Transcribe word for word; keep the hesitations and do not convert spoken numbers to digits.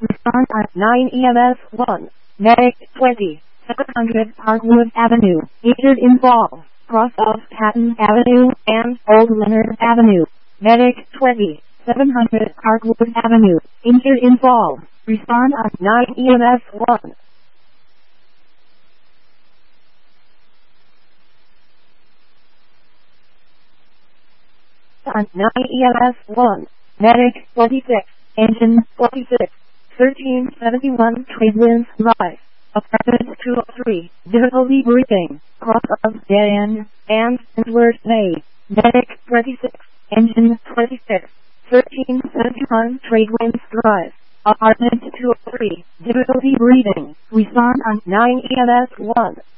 Respond on nine E M S one. Medic twenty, seven hundred Parkwood Avenue. Injured involved. Cross of Patton Avenue and Old Leonard Avenue. Medic twenty, seven hundred Parkwood Avenue. Injured involved. Respond on nine E M S one. On nine E M S one. Medic twenty-six, engine forty-six, thirteen seventy-one Tradewinds Drive. Apartment two oh three, difficulty breathing, cross of dead end, and Edward Bay. Medic twenty-six, engine twenty-six, thirteen seventy-one Tradewinds Drive. Apartment two oh three, difficulty breathing. Respond on nine E M S one.